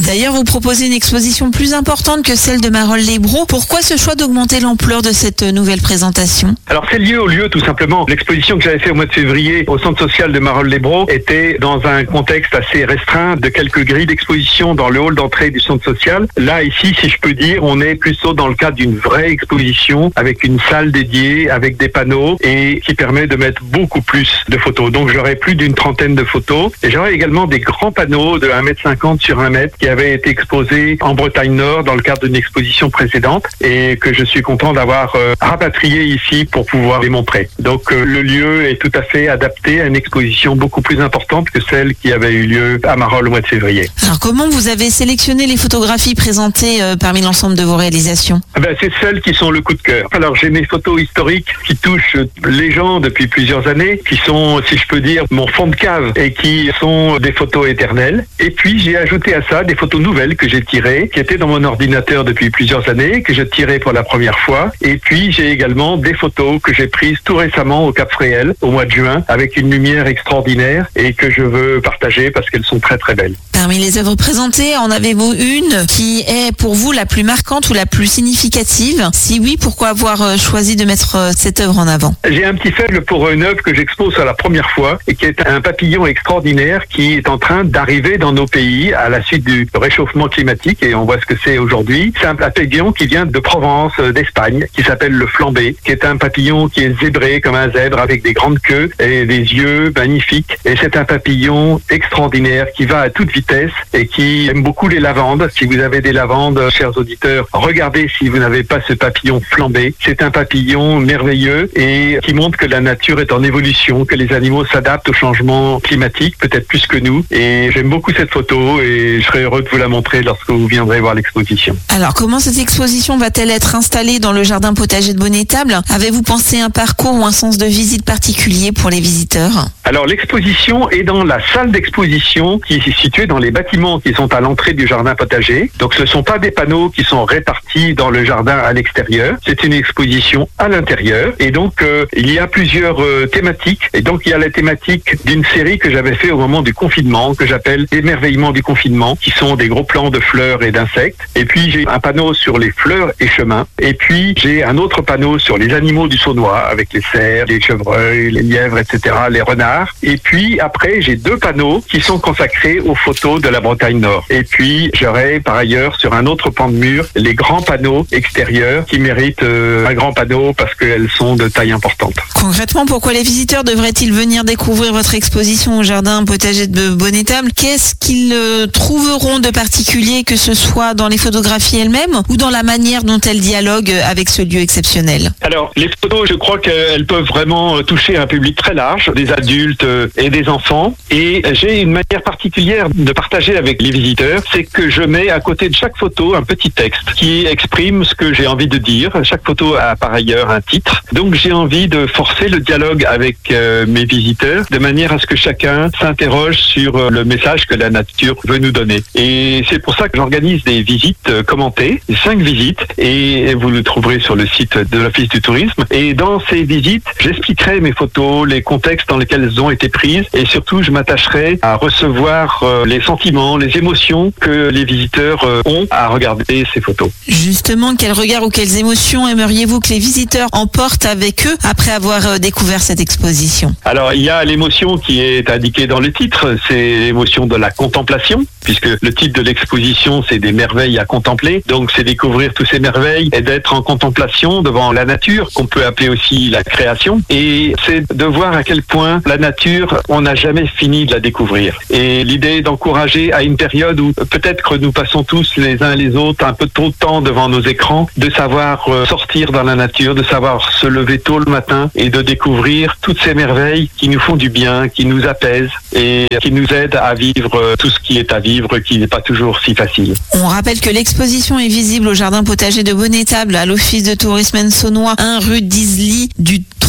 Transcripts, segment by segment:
D'ailleurs, vous proposez une exposition plus importante que celle de Marolles-les-Braud. Pourquoi ce choix d'augmenter l'ampleur de cette nouvelle présentation? Alors c'est lié au lieu tout simplement. L'exposition que j'avais fait au mois de février au centre social de Marolles-les-Braud était dans un contexte assez restreint de quelques grilles d'exposition dans le hall d'entrée du centre social. Là, ici, si je peux dire, on est plutôt dans le cadre d'une vraie exposition avec une salle dédiée, avec des panneaux et qui permet de mettre beaucoup plus de photos. Donc j'aurai plus d'une trentaine de photos et j'aurai également des grands panneaux de 1,50 m sur 1 mètre qui avaient été exposés en Bretagne Nord dans le cadre d'une exposition précédente et que je suis content d'avoir rapatrié ici pour pouvoir les montrer. Donc le lieu est tout à fait adapté à une exposition beaucoup plus importante que celle qui avait eu lieu à Marolles au mois de février. Alors comment vous avez sélectionné les photographies présentées parmi l'ensemble de vos réalisations? C'est celles qui sont le coup de cœur. Alors j'ai mes photos historiques qui touchent les gens depuis plusieurs années, qui sont, si je peux dire, mon fond de cave et qui sont des photos éternelles. Et puis j'ai ajouté à ça des photos nouvelles que j'ai tirées, qui étaient dans mon ordinateur depuis plusieurs années, que je tirais pour la première fois. Et puis j'ai également des photos que j'ai prises tout récemment au Cap Fréhel, au mois de juin, avec une lumière extraordinaire et que je veux partager parce qu'elles sont très très belles. Parmi les œuvres présentées, en avez-vous une qui est pour vous la plus marquante ou la plus significative? Si oui, pourquoi avoir choisi de mettre cette œuvre en avant? J'ai un petit faible pour une œuvre que j'expose à la première fois et qui est un papillon extraordinaire qui est en train d'arriver dans nos pays à la suite du réchauffement climatique et on voit ce que c'est aujourd'hui. C'est un papillon qui vient de Provence, d'Espagne, qui s'appelle le flambé, qui est un papillon qui est zébré comme un zèbre avec des grandes queues et des yeux magnifiques. Et c'est un papillon extraordinaire qui va à toute vitesse et qui aime beaucoup les lavandes. Si vous avez des lavandes, chers auditeurs, regardez si vous n'avez pas ce papillon flambé. C'est un papillon merveilleux et qui montre que la nature est en évolution, que les animaux s'adaptent au changement climatique, peut-être plus que nous. Et j'aime beaucoup cette photo et je serai heureux de vous la montrer lorsque vous viendrez voir l'exposition. Alors, comment cette exposition va-t-elle être installée dans le jardin potager de Bonnétable? Avez-vous pensé un parcours ou un sens de visite particulier pour les visiteurs? Alors, l'exposition est dans la salle d'exposition qui est située dans les bâtiments qui sont à l'entrée du jardin potager. Donc, ce ne sont pas des panneaux qui sont répartis dans le jardin à l'extérieur. C'est une exposition à l'intérieur. Et donc, il y a plusieurs thématiques. Et donc, il y a la thématique d'une série que j'avais fait au moment du confinement, que j'appelle Émerveillement du confinement, qui sont des gros plans de fleurs et d'insectes. Et puis, j'ai un panneau sur les fleurs et chemins. Et puis, j'ai un autre panneau sur les animaux du Saunois, avec les cerfs, les chevreuils, les lièvres, etc., les renards. Et puis, après, j'ai 2 panneaux qui sont consacrés aux photos de la Bretagne Nord. Et puis, j'aurai par ailleurs sur un autre pan de mur les grands panneaux extérieurs qui méritent un grand panneau parce qu'elles sont de taille importante. Concrètement, pourquoi les visiteurs devraient-ils venir découvrir votre exposition au jardin potager de Bonnétable? Qu'est-ce qu'ils trouveront de particulier, que ce soit dans les photographies elles-mêmes ou dans la manière dont elles dialoguent avec ce lieu exceptionnel? Alors, les photos, je crois qu'elles peuvent vraiment toucher un public très large, des adultes et des enfants. Et j'ai une manière particulière de partager avec les visiteurs, c'est que je mets à côté de chaque photo un petit texte qui exprime ce que j'ai envie de dire. Chaque photo a par ailleurs un titre. Donc j'ai envie de forcer le dialogue avec mes visiteurs de manière à ce que chacun s'interroge sur le message que la nature veut nous donner. Et c'est pour ça que j'organise des visites commentées, 5 visites, et vous le trouverez sur le site de l'Office du tourisme. Et dans ces visites, j'expliquerai mes photos, les contextes dans lesquels elles ont été prises, et surtout je m'attacherai à recevoir les sentiments, les émotions que les visiteurs ont à regarder ces photos. Justement, quel regard ou quelles émotions aimeriez-vous que les visiteurs emportent avec eux après avoir découvert cette exposition? Alors, il y a l'émotion qui est indiquée dans le titre, c'est l'émotion de la contemplation, puisque le titre de l'exposition, c'est des merveilles à contempler. Donc, c'est découvrir toutes ces merveilles et d'être en contemplation devant la nature, qu'on peut appeler aussi la création. Et c'est de voir à quel point la nature, on n'a jamais fini de la découvrir. Et l'idée d'encourager à une période où peut-être que nous passons tous les uns les autres un peu trop de temps devant nos écrans, de savoir sortir dans la nature, de savoir se lever tôt le matin et de découvrir toutes ces merveilles qui nous font du bien, qui nous apaisent et qui nous aident à vivre tout ce qui est à vivre, qui n'est pas toujours si facile. On rappelle que l'exposition est visible au jardin potager de Bonnétable, à l'Office de tourisme Saunois, 1 rue d'Isly, du 3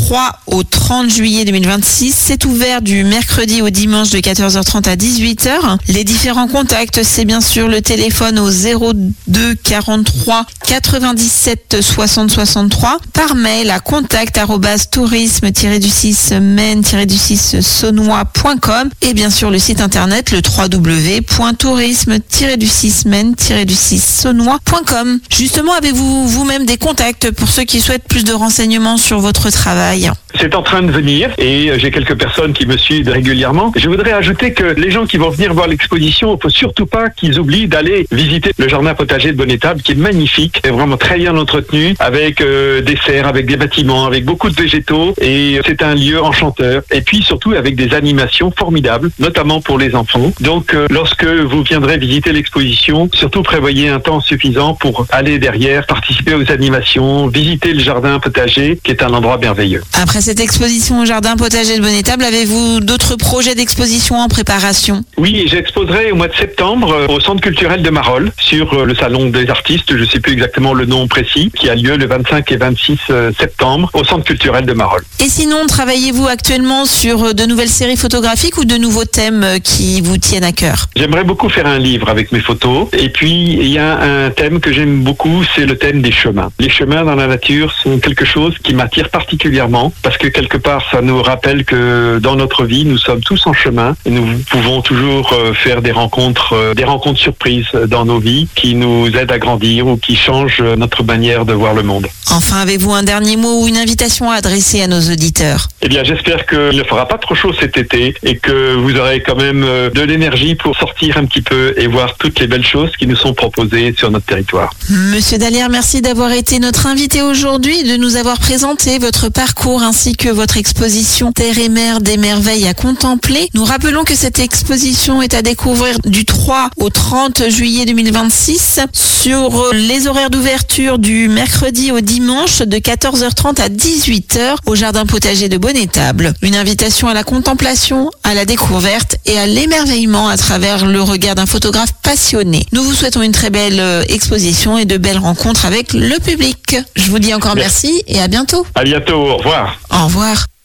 3 au 30 juillet 2026. C'est ouvert du mercredi au dimanche de 14h30 à 18h. Les différents contacts, c'est bien sûr le téléphone au 02 43 97 60 63, par mail à contact@tourisme-du6men-saunois.com et bien sûr le site internet le www.tourisme-du6men-saunois.com. Justement, avez-vous vous-même des contacts pour ceux qui souhaitent plus de renseignements sur votre travail? C'est en train de venir et j'ai quelques personnes qui me suivent régulièrement. Je voudrais ajouter que les gens qui vont venir voir l'exposition, il ne faut surtout pas qu'ils oublient d'aller visiter le jardin potager de Bonne-Étable qui est magnifique, est vraiment très bien entretenu avec des serres, avec des bâtiments, avec beaucoup de végétaux et c'est un lieu enchanteur. Et puis surtout avec des animations formidables, notamment pour les enfants. Donc lorsque vous viendrez visiter l'exposition, surtout prévoyez un temps suffisant pour aller derrière, participer aux animations, visiter le jardin potager qui est un endroit merveilleux. Après cette exposition au jardin potager de Bonne-Étable, avez-vous d'autres projets d'exposition en préparation? Oui, j'exposerai au mois de septembre au Centre culturel de Marolles sur le salon des artistes, je ne sais plus exactement le nom précis, qui a lieu le 25 et 26 septembre au Centre culturel de Marolles. Et sinon, travaillez-vous actuellement sur de nouvelles séries photographiques ou de nouveaux thèmes qui vous tiennent à cœur? J'aimerais beaucoup faire un livre avec mes photos. Et puis, il y a un thème que j'aime beaucoup, c'est le thème des chemins. Les chemins dans la nature sont quelque chose qui m'attire particulièrement parce que quelque part, ça nous rappelle que dans notre vie, nous sommes tous en chemin et nous pouvons toujours faire des rencontres surprises dans nos vies qui nous aident à grandir ou qui changent notre manière de voir le monde. Enfin, avez-vous un dernier mot ou une invitation à adresser à nos auditeurs? Eh bien, j'espère qu'il ne fera pas trop chaud cet été et que vous aurez quand même de l'énergie pour sortir un petit peu et voir toutes les belles choses qui nous sont proposées sur notre territoire. Monsieur Dallaire, merci d'avoir été notre invité aujourd'hui, de nous avoir présenté votre parcours ainsi que votre exposition Terre et mer des merveilles à contempler. Nous rappelons que cette exposition est à découvrir du 3 au 30 juillet 2026 sur les horaires d'ouverture du mercredi au dimanche de 14h30 à 18h au jardin potager de Bonne-Étable. Une invitation à la contemplation, à la découverte et à l'émerveillement à travers le regard d'un photographe passionné. Nous vous souhaitons une très belle exposition et de belles rencontres avec le public. Je vous dis encore merci et à bientôt. À bientôt, au revoir. Au revoir.